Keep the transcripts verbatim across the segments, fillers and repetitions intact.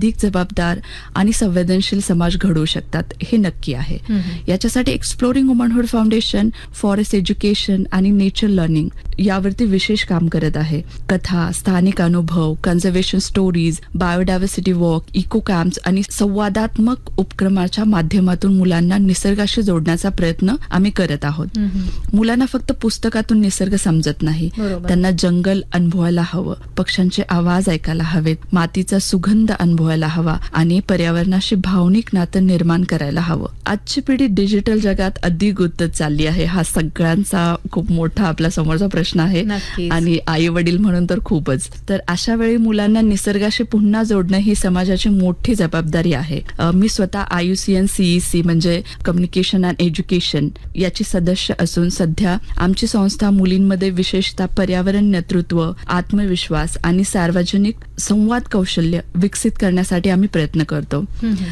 अधिक जबाबदार आणि संवेदनशील समाज घडवू शकतात हे नक्की आहे. याच्यासाठी exploring womanhood foundation forest education आणि नेचर लर्निंग यावरती विशेष काम करत आहे. कथा, स्थानिक अनुभव, conservation stories, biodiversity walk, eco camps आणि संवादात्मक उपक्रमाच्या माध्यमातून मुलांना निसर्गाशी जोडण्याचा प्रयत्न आम्ही करत आहोत. मुलांना फक्त पुस्तकातून निसर्ग समजत नाही, त्यांना जंगल अनुभवायला हवं, पक्ष्यांचे आवाज ऐकायला हवेत, मातीचा सुगंध अनुभवायला हवा आणि पर्यावरणाशी भावनिक नातं निर्माण करायला हवं. आजची पिढी डिजिटल जगात अधिक गुंतत चालली आहे. हा सगळ्यांचा खूप मोठा आपल्या समोरचा प्रश्न आहे आणि आई वडील म्हणून तर खूपच. तर अशा वेळी मुलांना निसर्गाशी पुन्हा जोडणं ही समाजाची मोठी जबाबदारी आहे. मी स्वतः आयुसीएन सीईसी म्हणजे कम्युनिकेशन अँड एज्युकेशन याची सदस्य असून सध्या आमची संस्था मुलींमध्ये विशेषतः पर्यावरण नेतृत्व, आत्मविश्वास आणि सार्वजनिक संवाद कौशल्य विकसित करण्यासाठी आम्ही प्रयत्न करतो.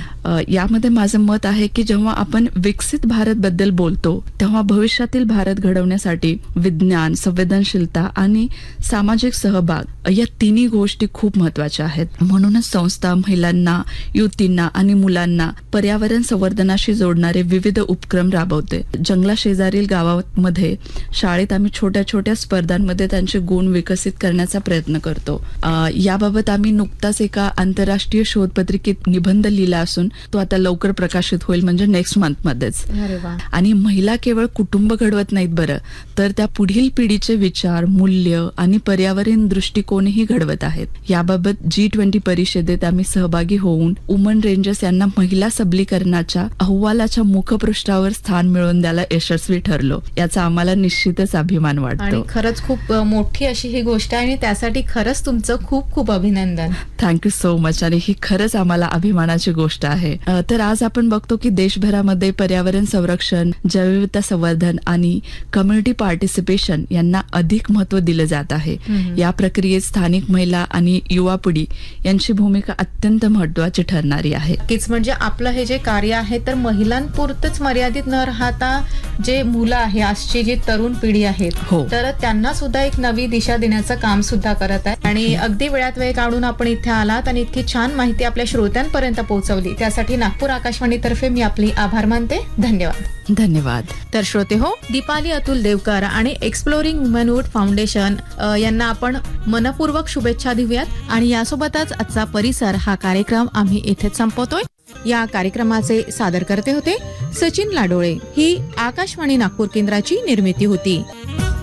यामध्ये माझं मत आहे की जेव्हा आपण विकसित भारत बद्दल बोलतो तेव्हा भविष्यातील भारत घडवण्यासाठी विज्ञान, संवेदनशीलता आणि सामाजिक सहभाग या तिन्ही गोष्टी खूप महत्वाच्या आहेत. म्हणूनच संस्था महिलांना, युवतींना आणि मुलांना पर्यावरण संवर्धनाशी जोडणारे विविध उपक्रम राबवते. जंगला शेजारील गावामध्ये शाळेत आम्ही छोट्या छोट्या स्पर्धांमध्ये त्यांचे गुण विकसित करण्याचा प्रयत्न करतो. याबाबत आम्ही नुकताच एका आंतरराष्ट्रीय शोधपत्रिकेत निबंध लिहिला असून तो आता लवकर प्रकाशित होईल, म्हणजे नेक्स्ट मंथ मध्येच. आणि महिला केवळ कुटुंब घडवत नाहीत बरं, तर त्या पुढील पिढीचे विचार, मूल्य आणि पर्यावरण दृष्टिकोनही घडवत आहेत. याबाबत जी ट्वेंटी परिषदेत आम्ही सहभागी होऊन वुमन रेंजर्स यांना महिला सबलीकरणाच्या अहवालाच्या मुखपृष्ठावर स्थान मिळवून द्यायला यशस्वी ठरलो. याचा आम्हाला निश्चितच अभिमान वाटतो. आणि खरंच खूप मोठी अशी ही गोष्ट आहे आणि त्यासाठी खरंच तुमचं खूप खूप अभिनंदन. Thank you so much. आणि ही खरंच आम्हाला अभिमानाची गोष्ट आहे. तर आज आपण बघतो की देशभरामध्ये पर्यावरण संरक्षण, जैवविविधता संवर्धन आणि कम्युनिटी पार्टिसिपेशन यांना अधिक महत्व दिलं जात आहे. या प्रक्रियेत स्थानिक महिला आणि युवा पिढी यांची भूमिका अत्यंत महत्वाची ठरणारी आहे. नक्कीच. म्हणजे आपलं हे जे कार्य आहे तर महिलांपुरतच मर्यादित न राहता जे मुलं आहे, आजची जी तरुण पिढी आहेत, तर त्यांना सुद्धा एक नवी दिशा देण्याचं काम सुद्धा करत आहे. आणि अगदी वेळात वेळ काढून आपण इथे आलात आणि इतकी छान माहिती आपल्या श्रोत्यांपर्यंत पोहोचवली त्यासाठी नागपूर आकाशवाणीतर्फे मी आपली आभार मानते. धन्यवाद. धन्यवाद. तर श्रोते हो, दीपाली अतुल देवकर आणि एक्सप्लोरिंग वुमनहुड फाउंडेशन यांना आपण मनपूर्वक शुभेच्छा देऊयात. आणि यासोबतच आजचा परिसर हा कार्यक्रम आम्ही इथेच संपवतोय. या कार्यक्रमाचे सादर करते होते सचिन लाडोळे. ही आकाशवाणी नागपूर केंद्राची निर्मिती होती.